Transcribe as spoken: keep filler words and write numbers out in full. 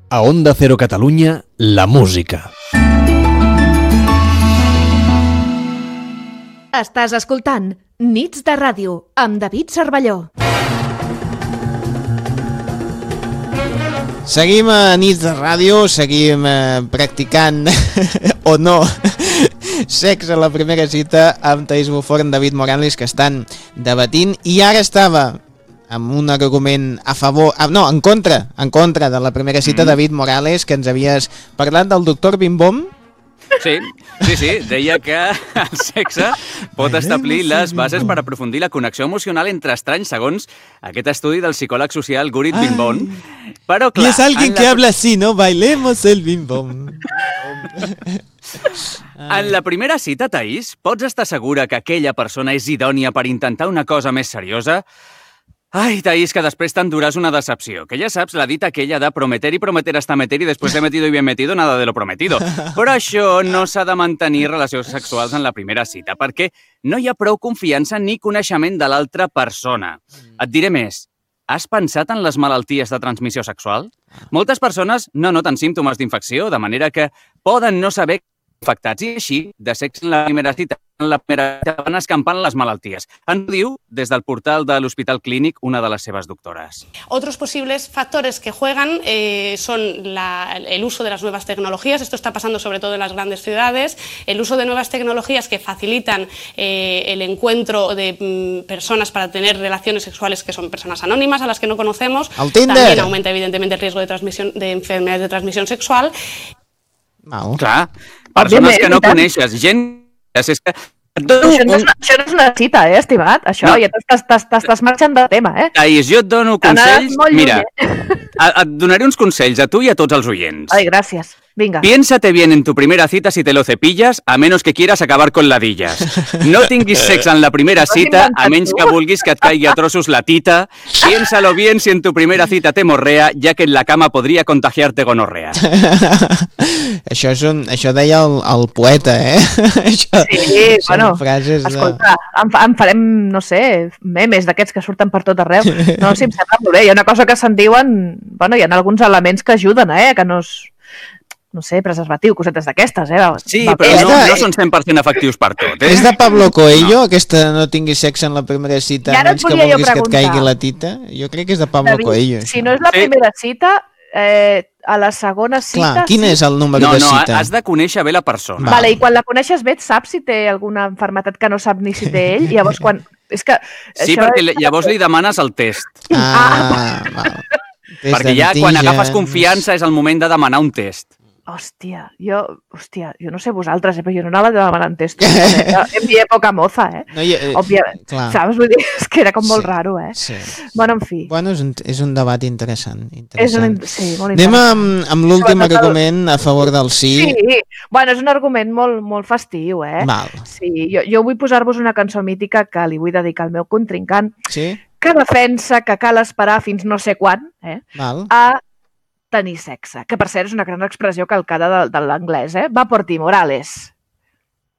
A Onda Cero Catalunya, la música. Estàs escoltant Nits de Ràdio amb David Cervelló. Seguim a Nits de Ràdio, seguim eh, practicant o no sexe a la primera cita amb Taís Buforn, David Morales, que estan debatint, i ara estava amb un argument a favor, ah, no, en contra, en contra de la primera cita, mm. David Morales, que ens havies parlat del doctor Bim Bom. Sí, sí, sí, deia que el sexe pot establir les bases per aprofundir la connexió emocional entre estranys, segons aquest estudi del psicòleg social Gurit Bim Bom. Però, clar, y es alguien que la... habla así, ¿no? Bailemos el Bim Bom. En la primera cita, Taís, pots estar segura que aquella persona és idònia per intentar una cosa més seriosa? Ai, Taís, que després t'enduràs una decepció. Que ja saps la dita aquella de prometer y prometer hasta meter y después de metido y bien metido, nada de lo prometido. Però això no s'ha de mantenir relacions sexuals en la primera cita, perquè no hi ha prou confiança ni coneixement de l'altra persona. Et diré més. Has pensat en les malalties de transmissió sexual? Moltes persones no noten símptomes d'infecció, de manera que poden no saber infectats, i així, de sexe en la primera cita, en la primera cita van escampant les malalties. En diu, des del portal de l'Hospital Clínic, una de les seves doctores. Otros posibles factores que juegan eh, son la, el uso de las nuevas tecnologías. Esto está pasando sobre todo en las grandes ciudades. El uso de nuevas tecnologías que facilitan eh, el encuentro de mm, personas para tener relaciones sexuales que son personas anónimas, a las que no conocemos. También aumenta evidentemente el riesgo de, transmisión, de enfermedades de transmisión sexual. No. Clar, persones que no coneixes, gent... És que... Això no, és una, això no és una cita, eh, estimat? Això, no. Ja t'estàs marxant del tema, eh? Taís, jo et dono consells... Mira, et donaré uns consells a tu i a tots els oients. Ai, gràcies. Venga. Piénsate bien en tu primera cita si te lo cepillas, a menos que quieras acabar con ladillas. No tinguis sexe en la primera cita, a menys que vulguis que et caigui a trossos la tita. Piénsalo bien si en tu primera cita te morrea, ya que en la cama podría contagiarte gonorrea. Això, és un, això deia el, el poeta, eh? Això, sí, bueno, escolta, de... en, en farem, no sé, memes d'aquests que surten per tot arreu. No, sí, em sembla molt bé. Hi ha una cosa que se'n diuen, bueno, hi ha alguns elements que ajuden, eh, que no és... no sé, preservatiu, cosetes d'aquestes, eh? Sí, però no, de... no són cent per cent efectius per tot, eh? És de Pablo Coelho, no. Aquesta no tinguis sexe en la primera cita, menys que vulguis que et caigui la tita? Jo crec que és de Pablo David, Coelho. Si no és la sí. primera cita, eh, a la segona cita... Clar, quin sí. és el número no, de cita? No, has de conèixer bé la persona. Vale, i quan la coneixes bé, saps si té alguna malaltia que no sap ni si té ell, i llavors quan... És que sí, això perquè és... llavors li demanes el test. Ah, val. Perquè ja quan agafes confiança és el moment de demanar un test. Hòstia, jo, hòstia, jo no sé vosaltres, eh, però jo no anava demanant testos. Eh? En mi època moza, eh? No, jo, eh Òbviament, clar. Saps? Vull dir, és que era com molt sí, raro, eh? Sí. Bueno, en fi. Bueno, és un, és un debat interessant. interessant. És un, sí, molt interessant. Anem amb, amb l'últim argument a favor del sí. Sí, bueno, és un argument molt, molt festiu, eh? Val. Sí, jo, jo vull posar-vos una cançó mítica que li vull dedicar al meu contrincant, sí? que defensa que cal esperar fins no sé quan, eh? Val. A tenir sexe, que per cert és una gran expressió calcada de, de l'anglès, eh? Va por ti, Morales.